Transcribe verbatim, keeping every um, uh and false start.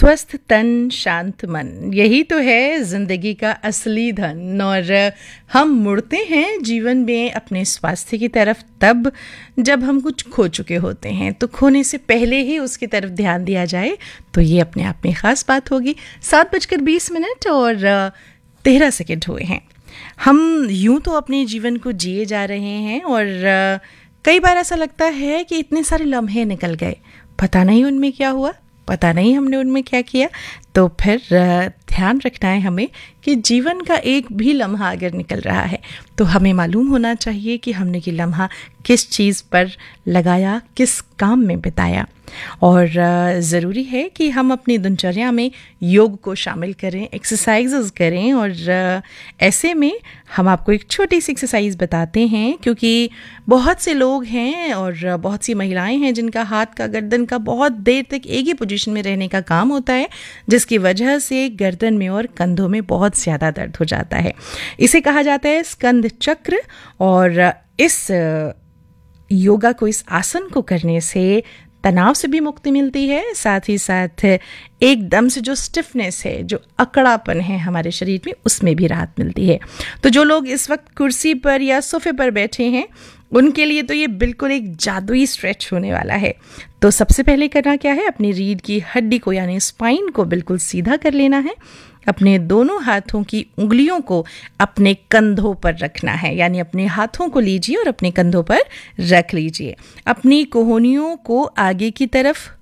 स्वस्थ तन शांत मन, यही तो है जिंदगी का असली धन। और हम मुड़ते हैं जीवन में अपने स्वास्थ्य की तरफ तब जब हम कुछ खो चुके होते हैं, तो खोने से पहले ही उसकी तरफ ध्यान दिया जाए तो ये अपने आप में ख़ास बात होगी। सात बजकर बीस मिनट और तेरह सेकेंड हुए हैं। हम यूं तो अपने जीवन को जिए जा रहे हैं और कई बार ऐसा लगता है कि इतने सारे लम्हे निकल गए, पता नहीं उनमें क्या हुआ, पता नहीं हमने उनमें क्या किया। तो फिर ध्यान रखना है हमें कि जीवन का एक भी लम्हा अगर निकल रहा है तो हमें मालूम होना चाहिए कि हमने ये लम्हा किस चीज़ पर लगाया, किस काम में बिताया। और ज़रूरी है कि हम अपनी दिनचर्या में योग को शामिल करें, एक्सरसाइजेस करें। और ऐसे में हम आपको एक छोटी सी एक्सरसाइज बताते हैं, क्योंकि बहुत से लोग हैं और बहुत सी महिलाएं हैं जिनका हाथ का, गर्दन का बहुत देर तक एक ही पोजीशन में रहने का काम होता है, जिसकी वजह से गर्दन में और कंधों में बहुत ज़्यादा दर्द हो जाता है। इसे कहा जाता है स्कंद चक्र। और इस योगा को, इस आसन को करने से तनाव से भी मुक्ति मिलती है, साथ ही साथ एकदम से जो स्टिफनेस है, जो अकड़ापन है हमारे शरीर में, उसमें भी राहत मिलती है। तो जो लोग इस वक्त कुर्सी पर या सोफे पर बैठे हैं, उनके लिए तो ये बिल्कुल एक जादुई स्ट्रेच होने वाला है। तो सबसे पहले करना क्या है, अपनी रीढ़ की हड्डी को यानी स्पाइन को बिल्कुल सीधा कर लेना है। अपने दोनों हाथों की उंगलियों को अपने कंधों पर रखना है, यानी अपने हाथों को लीजिए और अपने कंधों पर रख लीजिए। अपनी कोहनियों को आगे की तरफ